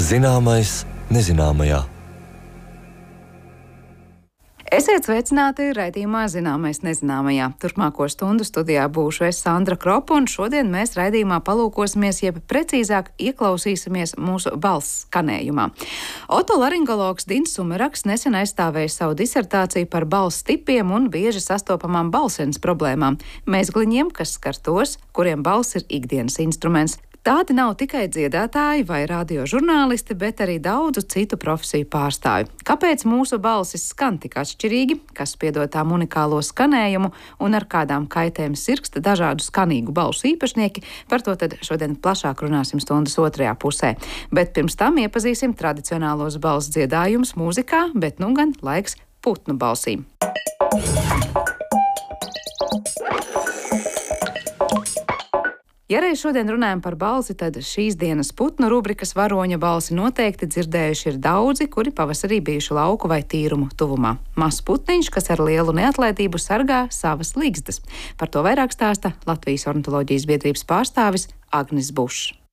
Zināmais nezināmajā. Esiet sveicināti raidījumā Zināmais nezināmajā. Turpmāko stundu studijā būšu es Sandra Kropa, un šodien mēs raidījumā palūkosimies, jeb precīzāk ieklausīsimies mūsu balss skanējumā. Otolaringologs Dins Sumeraks nesen aizstāvēja savu disertāciju par balss tipiem un bieži sastopamām balsenes problēmām, mezgliņiem, kas skar tos, kuriem balss ir ikdienas instruments. Tādi nav tikai dziedātāji vai radiožurnālisti, bet arī daudzu citu profesiju pārstāvji. Kāpēc mūsu balsis skan tik atšķirīgi, kas piedod tām unikālo skanējumu un ar kādām kaitēm sirksta dažādu skanīgu balsu īpašnieki, par to tad šodien plašāk runāsim stundas otrajā pusē. Bet pirms tam iepazīsim tradicionālos balss dziedājumus mūzikā, bet nu gan laiks putnu balsīm. Ja reiz šodien runājam par balsi, tad šīs dienas putnu rubrikas varoņa balsi noteikti dzirdējuši ir daudzi, kuri pavasarī bijuši lauku vai tīrumu tuvumā. Mazs putniņš, kas ar lielu neatlaidību sargā savas ligzdas. Par to vairāk stāsta Latvijas ornitoloģijas biedrības pārstāvis Agnis Bušs.